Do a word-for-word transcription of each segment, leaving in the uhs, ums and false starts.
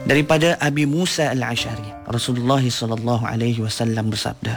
Daripada Abi Musa Al-Asy'ari, Rasulullah sallallahu alaihi wasallam bersabda,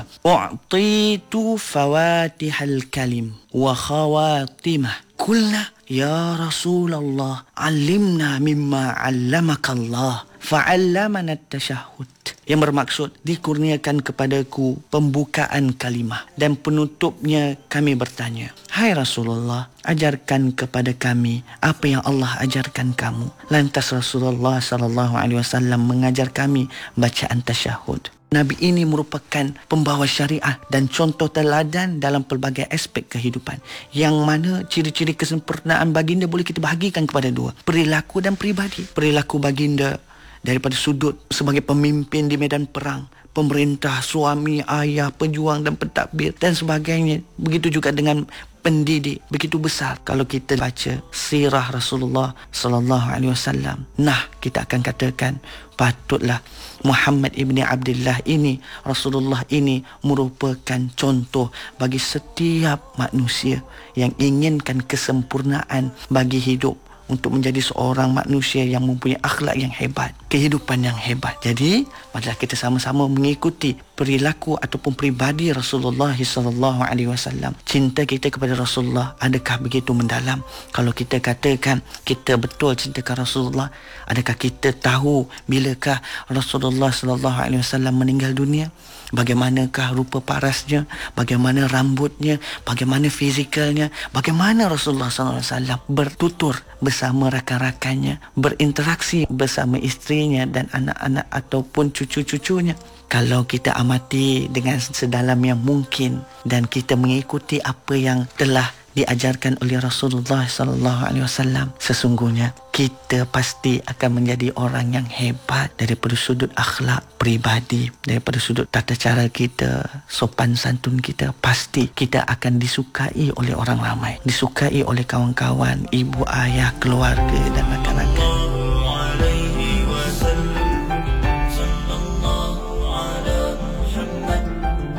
"U'titu fawatihal kalim wa khawatimah. Qulna ya Rasulullah, 'allimna mimma 'allamaka Allah." Fa'allamana at-tashahhud. Yang bermaksud, dikurniakan kepadaku pembukaan kalimah dan penutupnya kami bertanya, "Hai Rasulullah, ajarkan kepada kami apa yang Allah ajarkan kamu." Lantas Rasulullah sallallahu alaihi wasallam mengajar kami bacaan tasyahud. Nabi ini merupakan pembawa syariah dan contoh teladan dalam pelbagai aspek kehidupan, yang mana ciri-ciri kesempurnaan baginda boleh kita bahagikan kepada dua, perilaku dan peribadi. Perilaku baginda daripada sudut sebagai pemimpin di medan perang, pemerintah, suami, ayah, pejuang dan pentadbir dan sebagainya. Begitu juga dengan pendidik, begitu besar. Kalau kita baca sirah Rasulullah sallallahu alaihi wasallam, nah kita akan katakan patutlah Muhammad ibni Abdullah ini, Rasulullah ini merupakan contoh bagi setiap manusia yang inginkan kesempurnaan bagi hidup, untuk menjadi seorang manusia yang mempunyai akhlak yang hebat, kehidupan yang hebat. Jadi, marilah kita sama-sama mengikuti perilaku ataupun peribadi Rasulullah sallallahu alaihi wasallam. Cinta kita kepada Rasulullah adakah begitu mendalam? Kalau kita katakan kita betul cintakan Rasulullah, adakah kita tahu bilakah Rasulullah sallallahu alaihi wasallam meninggal dunia? Bagaimanakah rupa parasnya, bagaimana rambutnya, bagaimana fizikalnya, bagaimana Rasulullah sallallahu alaihi wasallam bertutur bersama rakan-rakannya, berinteraksi bersama isterinya dan anak-anak ataupun cucu-cucunya. Kalau kita amati dengan sedalam yang mungkin dan kita mengikuti apa yang telah diajarkan oleh Rasulullah sallallahu alaihi wasallam, sesungguhnya kita pasti akan menjadi orang yang hebat daripada sudut akhlak peribadi, daripada sudut tata cara kita, sopan santun kita. Pasti kita akan disukai oleh orang ramai, disukai oleh kawan-kawan, ibu, ayah, keluarga dan rakan-rakan.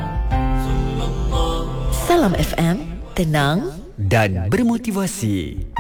Salam F M, tenang dan bermotivasi.